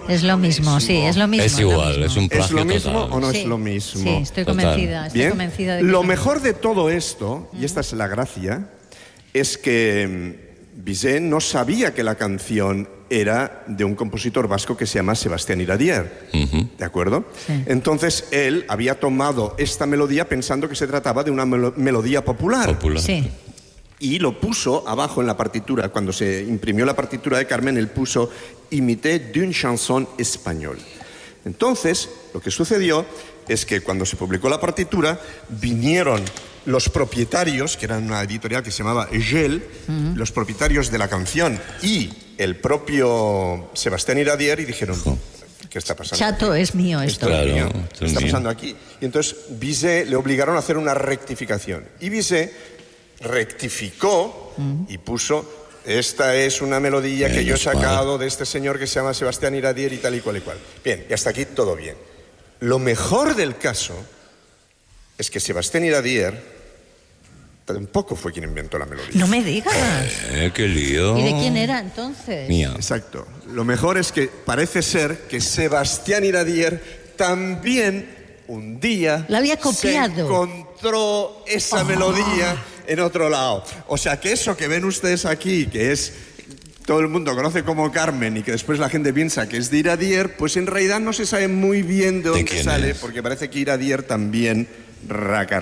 Es lo mismo, sí, es lo mismo. Es igual, es un plagio. ¿Es lo mismo total. o no Sí, es lo mismo? Sí, estoy convencida. Estoy convencida de que Lo es mejor de todo esto, y esta es la gracia, es que Bizet no sabía que la canción era de un compositor vasco que se llama Sebastián Iradier, ¿de acuerdo? Sí. Entonces él había tomado esta melodía pensando que se trataba de una melodía popular. Sí. Y lo puso abajo en la partitura. Cuando se imprimió la partitura de Carmen, él puso «Imité d'une chanson espagnole». Entonces, lo que sucedió es que cuando se publicó la partitura, vinieron los propietarios, que eran una editorial que se llamaba Egel, los propietarios de la canción y el propio Sebastián Iradier, y dijeron, ¿qué está pasando? Chato, es mío esto. Claro, ¿Qué está pasando aquí? Y entonces Bizet le obligaron a hacer una rectificación. Y Bizet rectificó y puso... Esta es una melodía que yo he sacado de este señor que se llama Sebastián Iradier y tal y cual y cual. Bien, y hasta aquí todo bien. Lo mejor del caso es que Sebastián Iradier tampoco fue quien inventó la melodía. No me digas. ¡Qué lío! ¿Y de quién era entonces? Mía. Exacto. Lo mejor es que parece ser que Sebastián Iradier también un día La había copiado. se encontró esa melodía en otro lado. O sea que eso que ven ustedes aquí, que es todo el mundo conoce como Carmen y que después la gente piensa que es de Iradier, pues en realidad no se sabe muy bien de dónde sale, porque parece que Iradier también raca.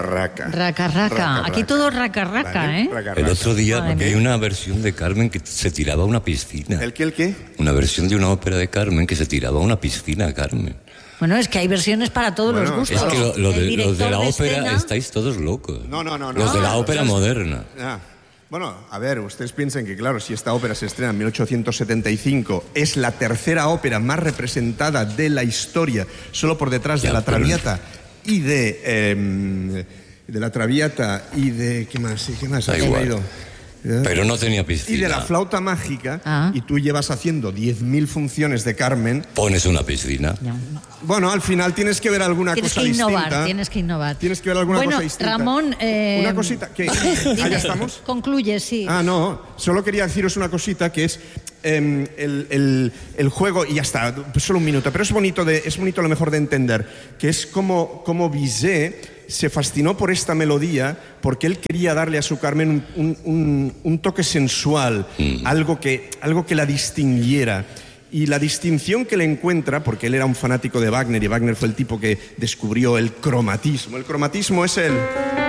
Aquí todo raca, ¿vale? ¿eh? Raca. El otro día Madre hay mía. una versión de Carmen que se tiraba a una piscina. ¿El qué? Una versión de una ópera de Carmen que se tiraba a una piscina, Carmen. Bueno, es que hay versiones para todos los gustos. Es que los El de director la de ópera escena- estáis todos locos. No. Los de la ópera moderna. Bueno, a ver, ustedes piensen que, claro, si esta ópera se estrena en 1875, es la tercera ópera más representada de la historia, solo por detrás de Ya, La pero- Traviata y de La Traviata y de... ¿Qué más? Da Se me ha igual. ido. Pero no tenía piscina. Y de La Flauta Mágica, y tú llevas haciendo 10.000 funciones de Carmen. Pones una piscina. Bueno, al final tienes que ver alguna Tienes cosa que innovar, distinta. tienes que innovar. Tienes que ver alguna Bueno, cosa distinta. Ramón... Una cosita, ¿qué? dime, ¿Ya estamos? Concluye, sí. No, solo quería deciros una cosita que es el juego, y ya está, solo un minuto, pero es bonito a lo mejor de entender, que es como Bizet se fascinó por esta melodía porque él quería darle a su Carmen un toque sensual, algo que la distinguiera. Y la distinción que le encuentra, porque él era un fanático de Wagner, y Wagner fue el tipo que descubrió el cromatismo. El cromatismo es el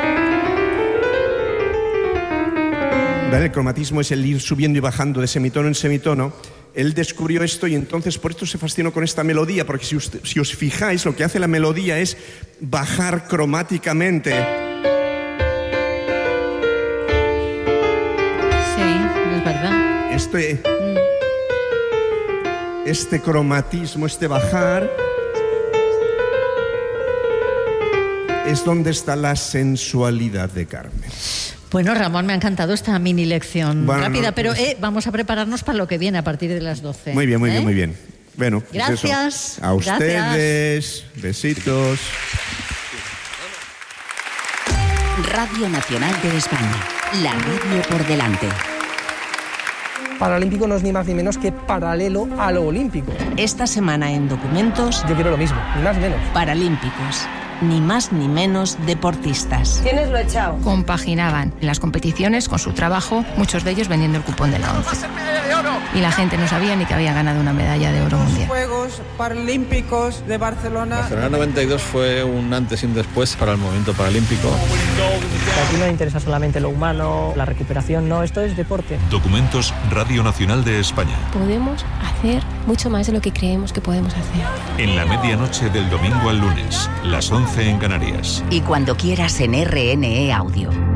cromatismo es el ir subiendo y bajando de semitono en semitono. Él descubrió esto y entonces por esto se fascinó con esta melodía, porque si os fijáis, lo que hace la melodía es bajar cromáticamente. Sí, es verdad. Este cromatismo, este bajar, es donde está la sensualidad de Carmen. Bueno, Ramón, me ha encantado esta mini lección rápida, pero pues... vamos a prepararnos para lo que viene a partir de las 12. Muy bien. Bueno, pues gracias. eso. A ustedes, besitos. Radio Nacional de España, la radio por delante. Paralímpico no es ni más ni menos que paralelo a lo olímpico. Esta semana en Documentos... Yo quiero lo mismo, ni más ni menos. Paralímpicos, ni más ni menos deportistas. ¿Tienes lo echado? Compaginaban las competiciones con su trabajo, muchos de ellos vendiendo el cupón de la ONCE. Y la gente no sabía ni que había ganado una medalla de oro mundial. Juegos Paralímpicos de Barcelona. Barcelona 92 fue un antes y un después para el movimiento paralímpico. Aquí no interesa solamente lo humano, la recuperación, no, esto es deporte. Documentos Radio Nacional de España. Podemos hacer mucho más de lo que creemos que podemos hacer. En la medianoche del domingo al lunes, las 11 en Canarias. Y cuando quieras en RNE Audio.